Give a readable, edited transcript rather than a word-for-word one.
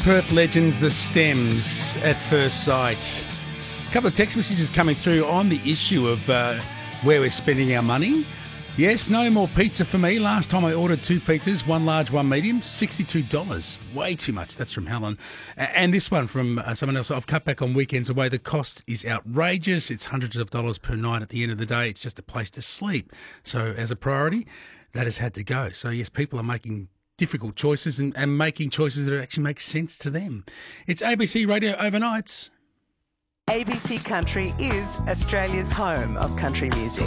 Perth legends, the Stems, at first sight. A couple of text messages coming through on the issue of where we're spending our money. Yes, no more pizza for me. Last time I ordered 2 pizzas, 1 large, 1 medium, $62. Way too much. That's from Helen. And this one from someone else. I've cut back on weekends away. The cost is outrageous. It's hundreds of dollars per night at the end of the day. It's just a place to sleep. So as a priority, that has had to go. So yes, people are making difficult choices and making choices that actually make sense to them. It's ABC Radio Overnights. ABC Country is Australia's home of country music.